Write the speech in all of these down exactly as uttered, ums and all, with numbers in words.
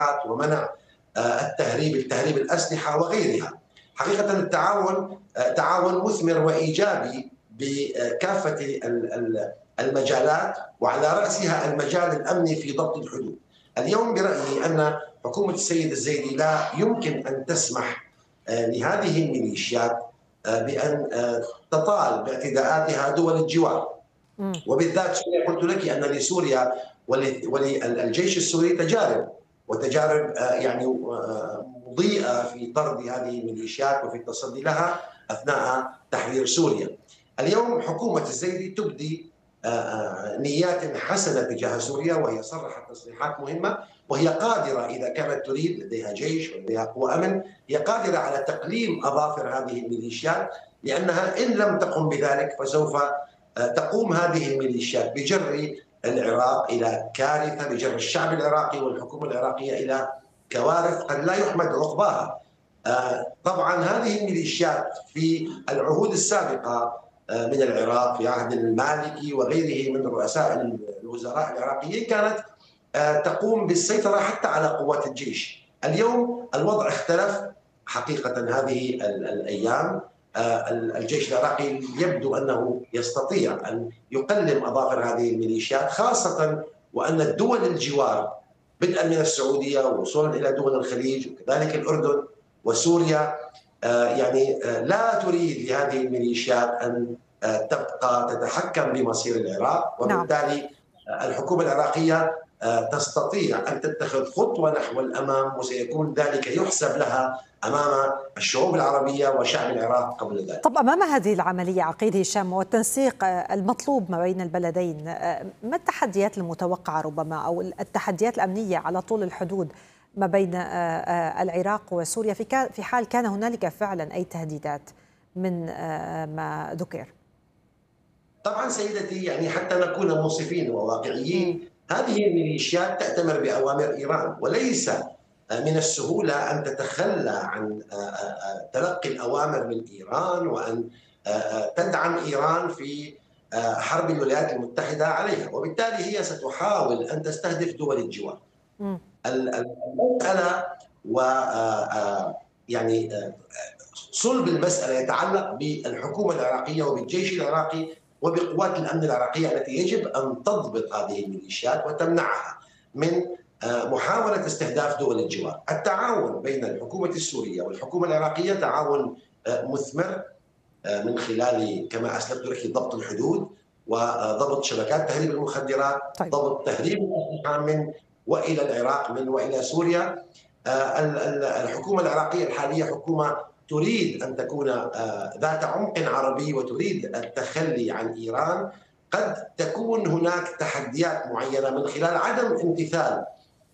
ومنع التهريب التهريب الأسلحة وغيرها. حقيقة التعاون تعاون مثمر وإيجابي بكافة المجالات، وعلى رأسها المجال الأمني في ضبط الحدود. اليوم برأيي أن حكومة السيد الزيدي لا يمكن أن تسمح لهذه الميليشيات بأن تطال باعتداءاتها دول الجوار، وبالذات سوريا. قلت لك أن لسوريا وللجيش السوري تجارب وتجارب يعني مضيئة في طرد هذه الميليشيات وفي التصدي لها أثناء تحرير سوريا. اليوم حكومة الزيدي تبدي نيات حسنة تجاه سوريا، وهي صرحت تصريحات مهمة، وهي قادرة إذا كانت تريد، لديها جيش ولديها قوى أمن، هي قادرة على تقليم أظافر هذه الميليشيات، لأنها إن لم تقم بذلك فسوف تقوم هذه الميليشيات بجر العراق إلى كارثة، بجر الشعب العراقي والحكومة العراقية إلى كوارث قد لا يحمد عقباها. طبعا هذه الميليشيات في العهود السابقة من العراق في عهد المالكي وغيره من رؤساء الوزراء العراقيين كانت تقوم بالسيطرة حتى على قوات الجيش. اليوم الوضع اختلف حقيقة. هذه الأيام الجيش العراقي يبدو أنه يستطيع أن يقلم أظافر هذه الميليشيات، خاصة وأن الدول الجوار بدءا من السعودية ووصولا إلى دول الخليج وكذلك الأردن وسوريا يعني لا تريد لهذه الميليشيات أن تبقى تتحكم بمصير العراق، وبالتالي الحكومة العراقية تستطيع أن تتخذ خطوة نحو الأمام، وسيكون ذلك يحسب لها أمام الشعوب العربية وشعب العراق قبل ذلك. طب أمام هذه العملية عقيد هشام والتنسيق المطلوب ما بين البلدين، ما التحديات المتوقعة ربما أو التحديات الأمنية على طول الحدود ما بين العراق وسوريا في حال كان هنالك فعلا أي تهديدات من ما ذكر؟ طبعا سيدتي، يعني حتى نكون منصفين وواقعيين، هذه الميليشيات تأتمر بأوامر إيران، وليس من السهولة أن تتخلى عن تلقي الأوامر من إيران وأن تدعم إيران في حرب الولايات المتحدة عليها، وبالتالي هي ستحاول أن تستهدف دول الجوار. المسألة و يعني صلب المسألة يتعلق بالحكومة العراقية وبالجيش العراقي وبقوات الأمن العراقية التي يجب أن تضبط هذه الميليشيات وتمنعها من محاولة استهداف دول الجوار. التعاون بين الحكومة السورية والحكومة العراقية تعاون مثمر من خلال كما أسلفت لك ضبط الحدود وضبط شبكات تهريب المخدرات، طيب. ضبط تهريب الأسلحة من وإلى العراق من وإلى سوريا. الحكومة العراقية الحالية حكومة تريد أن تكون ذات عمق عربي وتريد التخلي عن إيران. قد تكون هناك تحديات معينة من خلال عدم امتثال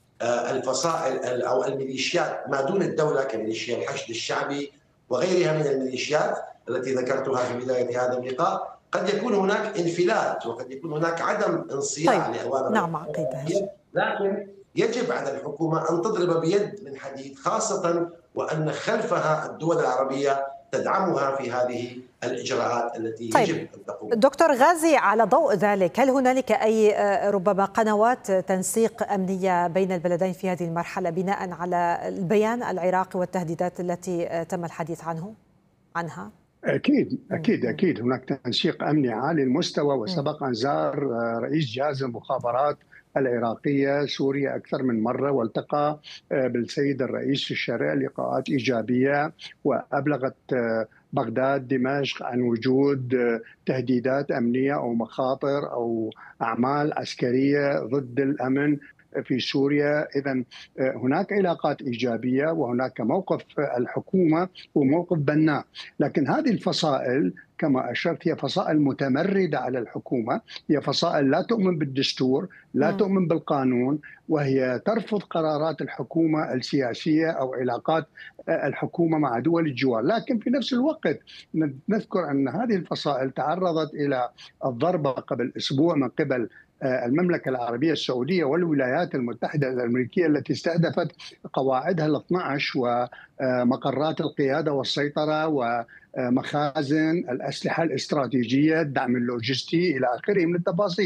الفصائل أو الميليشيات ما دون الدولة كميليشيا الحشد الشعبي وغيرها من الميليشيات التي ذكرتها في بداية هذا اللقاء. قد يكون هناك انفلات وقد يكون هناك عدم انصياع طيب. لأوامر نعم عقيدة. لكن يجب على الحكومة أن تضرب بيد من حديد، خاصة وأن خلفها الدول العربية تدعمها في هذه الإجراءات التي طيب. يجب أن تقوم. دكتور غازي، على ضوء ذلك هل هنالك أي ربما قنوات تنسيق أمنية بين البلدين في هذه المرحلة بناء على البيان العراقي والتهديدات التي تم الحديث عنه عنها؟ أكيد أكيد أكيد هناك تنسيق أمني عالي المستوى، وسبق أن زار رئيس جهاز المخابرات العراقية سوريا أكثر من مرة والتقى بالسيد الرئيس في الشارع لقاءات إيجابية، وأبلغت بغداد دمشق عن وجود تهديدات أمنية أو مخاطر أو أعمال عسكرية ضد الأمن في سوريا. إذن هناك علاقات إيجابية وهناك موقف الحكومة وموقف بناء، لكن هذه الفصائل كما أشرت هي فصائل متمردة على الحكومة، هي فصائل لا تؤمن بالدستور، لا م. تؤمن بالقانون، وهي ترفض قرارات الحكومة السياسية أو علاقات الحكومة مع دول الجوار. لكن في نفس الوقت نذكر أن هذه الفصائل تعرضت إلى الضربة قبل أسبوع من قبل المملكة العربية السعودية والولايات المتحدة الأمريكية التي استهدفت قواعدها الاثنى عشر ومقرات القيادة والسيطرة ومخازن الأسلحة الاستراتيجية، الدعم اللوجستي إلى آخره من التفاصيل.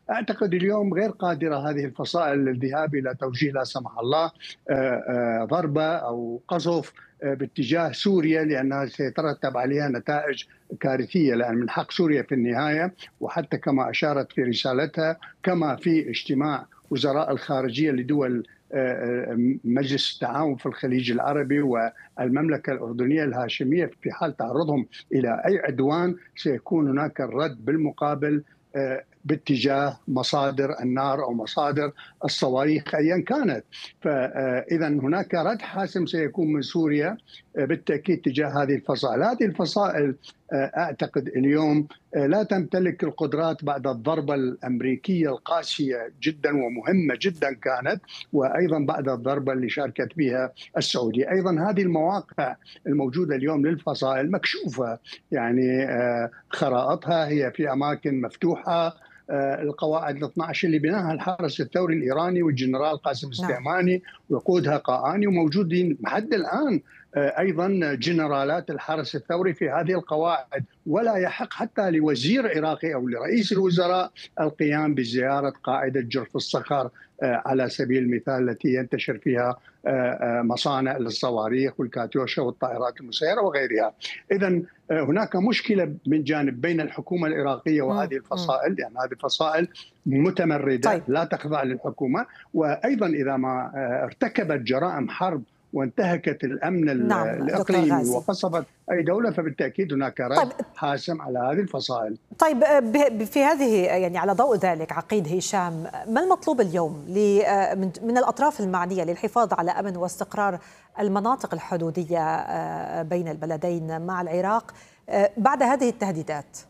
أعتقد اليوم غير قادرة هذه الفصائل للذهاب إلى توجيه لا سمح الله ضربة أو قصف باتجاه سوريا، لأنها سيترتب عليها نتائج كارثية، لأن من حق سوريا في النهاية، وحتى كما أشارت في رسالتها كما في اجتماع وزراء الخارجية لدول مجلس التعاون في الخليج العربي والمملكة الأردنية الهاشمية، في حال تعرضهم إلى أي عدوان سيكون هناك الرد بالمقابل باتجاه مصادر النار أو مصادر الصواريخ أيا كانت. فإذا هناك رد حاسم سيكون من سوريا بالتأكيد تجاه هذه الفصائل. هذه الفصائل أعتقد اليوم لا تمتلك القدرات بعد الضربة الأمريكية القاسية جدا ومهمة جدا كانت، وأيضا بعد الضربة اللي شاركت بها السعودية. أيضا هذه المواقع الموجودة اليوم للفصائل مكشوفة، يعني خرائطها هي في أماكن مفتوحة. القواعد ال اثني عشر اللي بناها الحرس الثوري الإيراني والجنرال قاسم السليماني ويقودها قاآني، وموجودين لحد الآن أيضا جنرالات الحرس الثوري في هذه القواعد، ولا يحق حتى لوزير عراقي أو لرئيس الوزراء القيام بزيارة قاعدة جرف الصخر على سبيل المثال، التي ينتشر فيها مصانع للصواريخ والكاتيوشا والطائرات المسيرة وغيرها. إذن هناك مشكلة من جانب بين الحكومة العراقية وهذه الفصائل، لأن يعني هذه الفصائل متمردة طيب. لا تخضع للحكومة، وأيضا إذا ما ارتكبت جرائم حرب وانتهكت الأمن نعم الإقليمي وقصفت أي دولة، فبالتأكيد هناك رد طيب. حاسم على هذه الفصائل. طيب في هذه يعني على ضوء ذلك عقيد هشام، ما المطلوب اليوم من الأطراف المعنية للحفاظ على أمن واستقرار المناطق الحدودية بين البلدين مع العراق بعد هذه التهديدات؟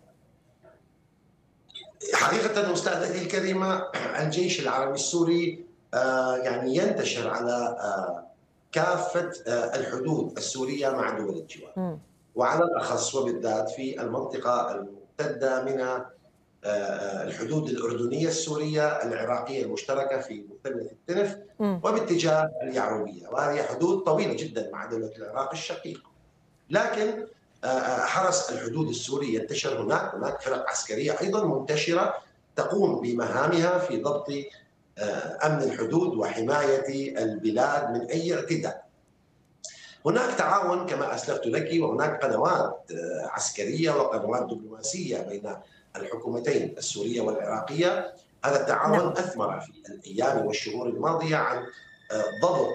حقيقة أستاذتي الكريمة، الجيش العربي السوري يعني ينتشر على كافة الحدود السورية مع دول الجوار، وعلى الأخص وبالذات في المنطقة الممتدة من الحدود الأردنية السورية العراقية المشتركة في مثلث التنف وباتجاه اليعروبية، وهذه حدود طويلة جدا مع دولة العراق الشقيق. لكن حرس الحدود السوري ينتشر هناك، هناك فرق عسكرية أيضا منتشرة تقوم بمهامها في ضبط أمن الحدود وحماية البلاد من أي اعتداء. هناك تعاون كما أسلفت لك، وهناك قنوات عسكرية وقنوات دبلوماسية بين الحكومتين السورية والعراقية. هذا التعاون أثمر في الأيام والشهور الماضية عن ضبط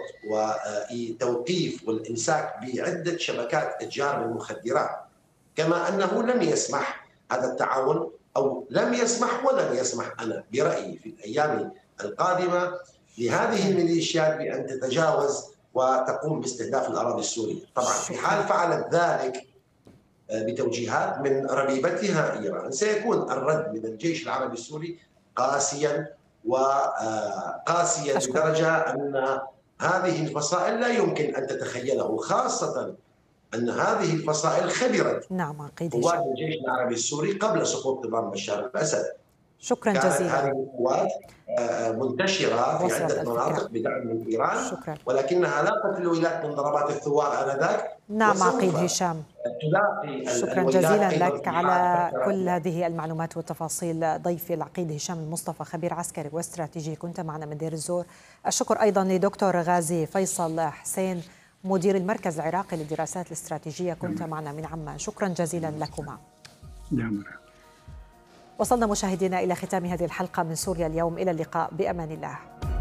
وتوقيف والإمساك بعدة شبكات إتجار المخدرات، كما أنه لم يسمح هذا التعاون أو لم يسمح ولن يسمح أنا برأيي في الأيام القادمة لهذه الميليشيات بأن تتجاوز وتقوم باستهداف الأراضي السورية. طبعا في حال فعلت ذلك بتوجيهات من ربيبتها إيران سيكون الرد من الجيش العربي السوري قاسيا وقاسيا لدرجة أن هذه الفصائل لا يمكن أن تتخيله، خاصة أن هذه الفصائل خبرت نعم قوات الجيش العربي السوري قبل سقوط نظام بشار الأسد. شكرا جزيلا. هذه القوات منتشرة في عدة مناطق بدعم من إيران، شكرا. ولكنها لا تخلو من ضربات الثوار آنذاك. نعم عقيد هشام، شكرا جزيلا لك على كل هذه المعلومات والتفاصيل. ضيفي العقيد هشام المصطفى، خبير عسكري واستراتيجي، كنت معنا من دير الزور. الشكر أيضا لدكتور غازي فيصل حسين، مدير المركز العراقي للدراسات الاستراتيجية، كنت معنا من عمان. شكرا جزيلا لكما. وصلنا مشاهدينا إلى ختام هذه الحلقة من سوريا اليوم، إلى اللقاء بأمان الله.